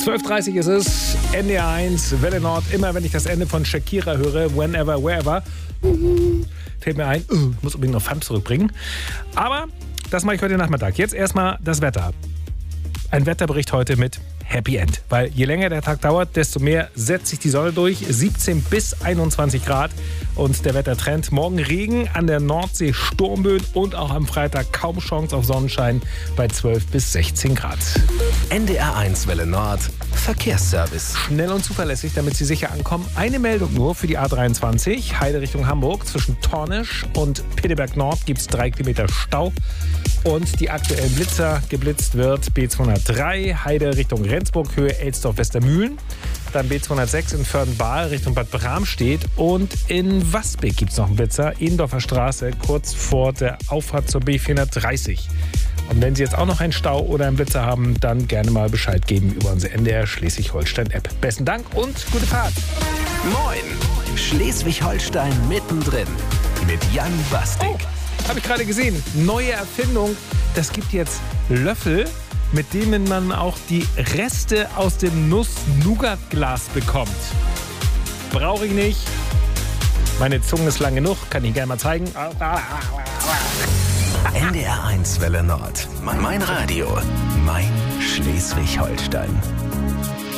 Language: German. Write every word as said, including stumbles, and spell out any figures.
zwölf Uhr dreißig ist es, N D R eins, Welle Nord. Immer wenn ich das Ende von Shakira höre, whenever, wherever, fällt mir ein, uh, ich muss unbedingt noch Pfand zurückbringen. Aber das mache ich heute Nachmittag. Jetzt erstmal das Wetter. Ein Wetterbericht heute mit Happy End. Weil je länger der Tag dauert, desto mehr setzt sich die Sonne durch. siebzehn bis einundzwanzig Grad. Und der Wettertrend: morgen Regen, an der Nordsee Sturmböen und auch am Freitag kaum Chance auf Sonnenschein bei zwölf bis sechzehn Grad. N D R eins Welle Nord Verkehrsservice. Schnell und zuverlässig, damit Sie sicher ankommen. Eine Meldung nur für die A dreiundzwanzig, Heide Richtung Hamburg. Zwischen Tornisch und Pitteberg Nord gibt es drei Kilometer Stau. Und die aktuellen Blitzer: geblitzt wird B zweihundertdrei, Heide Richtung Rendsburg, Höhe Elsdorf-Westermühlen. Dann B zweihundertsechs in Vörden-Bahl Richtung Bad Bramstedt. Und in Wasbeck gibt es noch einen Blitzer, Ehendorfer Straße, kurz vor der Auffahrt zur B vierhundertdreißig. Und wenn Sie jetzt auch noch einen Stau oder einen Blitzer haben, dann gerne mal Bescheid geben über unsere N D R Schleswig-Holstein-App. Besten Dank und gute Fahrt. Moin, Schleswig-Holstein mittendrin mit Jan Bastik. Oh, habe ich gerade gesehen. Neue Erfindung. Das gibt jetzt Löffel, mit denen man auch die Reste aus dem Nuss-Nougat-Glas bekommt. Brauche ich nicht. Meine Zunge ist lang genug. Kann ich gerne mal zeigen. N D R eins Welle Nord. Mein Radio. Mein Schleswig-Holstein.